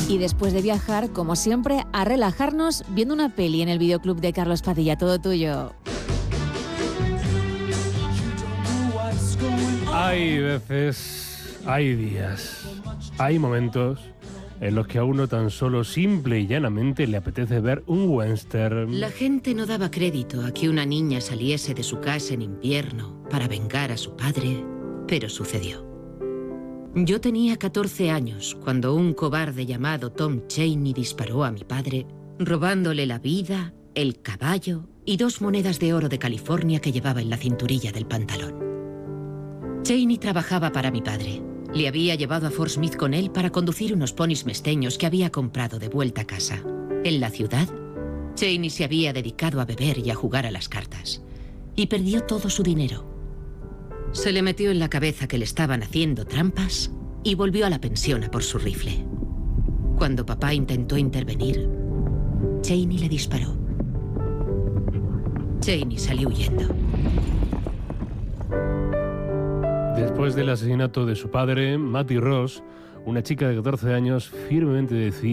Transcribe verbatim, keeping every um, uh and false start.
Y después de viajar, como siempre, a relajarnos viendo una peli en el videoclub de Carlos Padilla. Todo tuyo. Hay veces, hay días, hay momentos en los que a uno tan solo simple y llanamente le apetece ver un western. La gente no daba crédito a que una niña saliese de su casa en invierno para vengar a su padre, pero sucedió. Yo tenía catorce años cuando un cobarde llamado Tom Chaney disparó a mi padre, robándole la vida, el caballo y dos monedas de oro de California que llevaba en la cinturilla del pantalón. Chaney trabajaba para mi padre. Le había llevado a Fort Smith con él para conducir unos ponis mesteños que había comprado de vuelta a casa. En la ciudad, Chaney se había dedicado a beber y a jugar a las cartas. Y perdió todo su dinero. Se le metió en la cabeza que le estaban haciendo trampas y volvió a la pensión a por su rifle. Cuando papá intentó intervenir, Chaney le disparó. Chaney salió huyendo. Después del asesinato de su padre, Mattie Ross, una chica de catorce años, firmemente decide